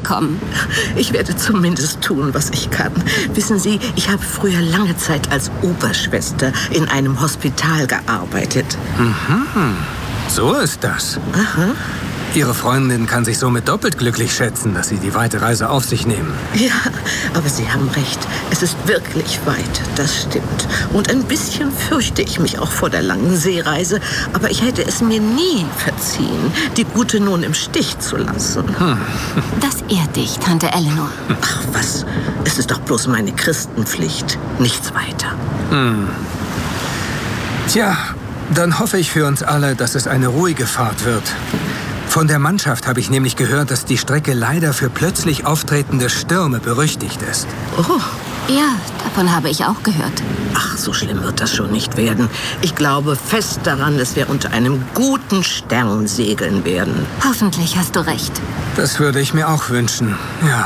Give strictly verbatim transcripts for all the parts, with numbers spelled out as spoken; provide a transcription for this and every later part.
bekommen. Ich werde zumindest tun, was ich kann. Wissen Sie, ich habe früher lange Zeit als Oberschwester in einem Hospital gearbeitet. Mhm. So ist das. Aha. Ihre Freundin kann sich somit doppelt glücklich schätzen, dass Sie die weite Reise auf sich nehmen. Ja, aber Sie haben recht. Es ist wirklich weit, das stimmt. Und ein bisschen fürchte ich mich auch vor der langen Seereise. Aber ich hätte es mir nie verziehen, die Gute nun im Stich zu lassen. Hm. Das ehrt dich, Tante Eleanor. Ach was, es ist doch bloß meine Christenpflicht. Nichts weiter. Hm. Tja, dann hoffe ich für uns alle, dass es eine ruhige Fahrt wird. Von der Mannschaft habe ich nämlich gehört, dass die Strecke leider für plötzlich auftretende Stürme berüchtigt ist. Oh. Ja, davon habe ich auch gehört. Ach, so schlimm wird das schon nicht werden. Ich glaube fest daran, dass wir unter einem guten Stern segeln werden. Hoffentlich hast du recht. Das würde ich mir auch wünschen, ja.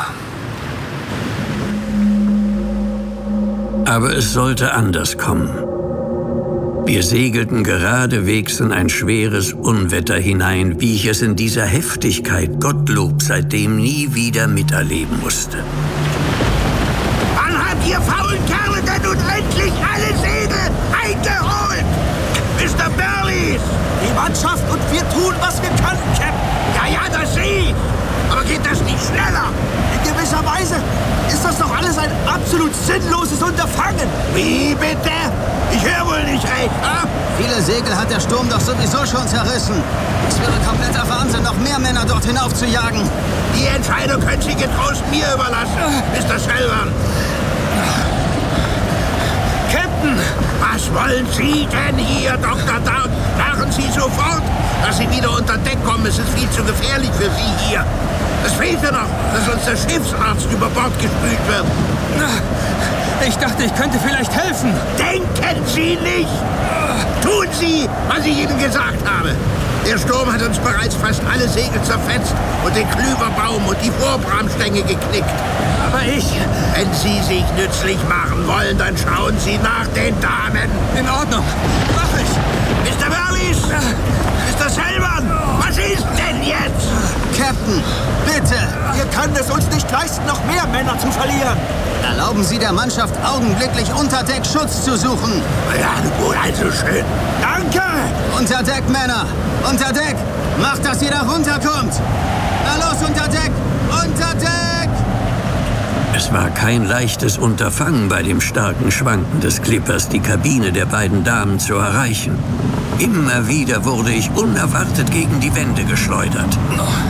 Aber es sollte anders kommen. Wir segelten geradewegs in ein schweres Unwetter hinein, wie ich es in dieser Heftigkeit, Gottlob, seitdem nie wieder miterleben musste. Wann habt ihr faulen Kerle denn nun endlich alle Segel eingeholt? Mister Burleys! Die Mannschaft und wir tun, was wir können, Captain. Ja, ja, das sehe ich. Aber geht das nicht schneller? In gewisser Weise ist das doch alles ein absolut sinnloses Unterfangen. Wie bitte? Ich höre wohl nicht recht, ah? Viele Segel hat der Sturm doch sowieso schon zerrissen. Es wäre kompletter Wahnsinn, noch mehr Männer dort hinauf zu jagen. Die Entscheidung können Sie getrost mir überlassen, Mister Selwyn. Captain! Was wollen Sie denn hier, Doktor Dark? Machen Sie sofort, dass Sie wieder unter Deck kommen. Es ist viel zu gefährlich für Sie hier. Es fehlt ja noch, dass uns der Schiffsarzt über Bord gespült wird. Ich dachte, ich könnte vielleicht helfen. Denken Sie nicht! Tun Sie, was ich Ihnen gesagt habe. Der Sturm hat uns bereits fast alle Segel zerfetzt und den Klüverbaum und die Vorbramstänge geknickt. Aber ich... Wenn Sie sich nützlich machen wollen, dann schauen Sie nach den Damen. In Ordnung, mach ich. Mister Burleys! Mister Selwyn! Was ist denn jetzt? Captain, bitte! Wir können es uns nicht leisten, noch mehr Männer zu verlieren. Erlauben Sie der Mannschaft augenblicklich unter Deck Schutz zu suchen. Ja, gut, also schön. Danke! Unter Deck, Männer! Unter Deck! Macht, dass ihr da runterkommt! Na los, unter Deck! Unter Deck! Es war kein leichtes Unterfangen, bei dem starken Schwanken des Clippers die Kabine der beiden Damen zu erreichen. Immer wieder wurde ich unerwartet gegen die Wände geschleudert.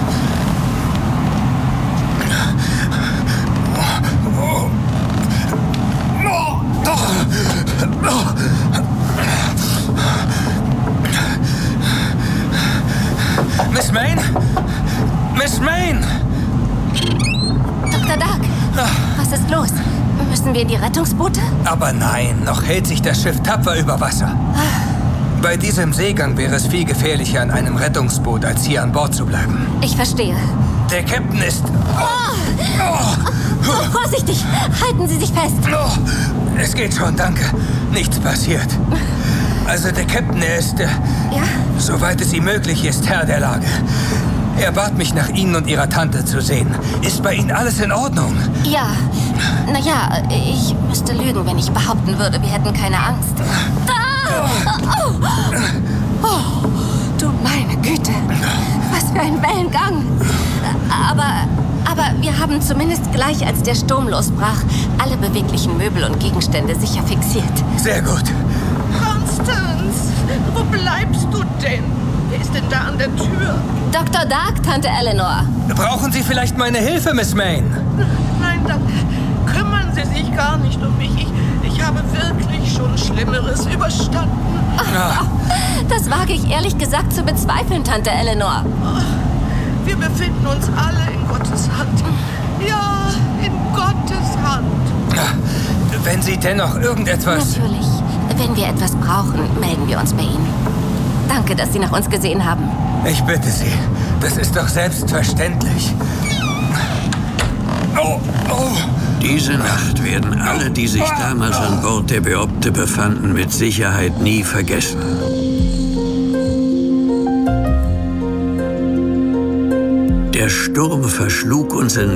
Miss Mayne? Miss Mayne! Doktor Dark, was ist los? Müssen wir in die Rettungsboote? Aber nein, noch hält sich das Schiff tapfer über Wasser. Bei diesem Seegang wäre es viel gefährlicher, an einem Rettungsboot, als hier an Bord zu bleiben. Ich verstehe. Der Captain ist... Oh. Oh. Oh, vorsichtig! Halten Sie sich fest! Oh. Es geht schon, danke. Nichts passiert. Also der Captain, er ist, äh, ja? soweit es ihm möglich ist, Herr der Lage. Er bat mich, nach Ihnen und Ihrer Tante zu sehen. Ist bei Ihnen alles in Ordnung? Ja. Naja, ich müsste lügen, wenn ich behaupten würde, wir hätten keine Angst. Ah! Oh. Oh, du meine Güte. Was für ein Wellengang. Aber, aber wir haben zumindest gleich, als der Sturm losbrach, alle beweglichen Möbel und Gegenstände sicher fixiert. Sehr gut. Constance, wo bleibst du denn? Wer ist denn da an der Tür? Doktor Dark, Tante Eleanor. Brauchen Sie vielleicht meine Hilfe, Miss Mayne? Nein, danke. Kümmern Sie sich gar nicht um mich. Ich, ich habe wirklich schon Schlimmeres überstanden. Ah. Das wage ich ehrlich gesagt zu bezweifeln, Tante Eleanor. Wir befinden uns alle in Gottes Hand. Ja, in Gottes Hand. Wenn Sie dennoch irgendetwas... Natürlich. Wenn wir etwas brauchen, melden wir uns bei Ihnen. Danke, dass Sie nach uns gesehen haben. Ich bitte Sie. Das ist doch selbstverständlich. Oh, oh. Diese Nacht werden alle, die sich damals an Bord der Beopte befanden, mit Sicherheit nie vergessen. Der Sturm verschlug uns in